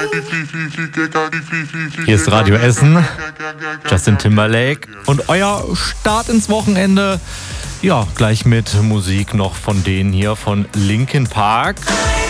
Hier ist Radio Essen, Justin Timberlake und euer Start ins Wochenende. Ja, gleich mit Musik noch von denen hier von Linkin Park.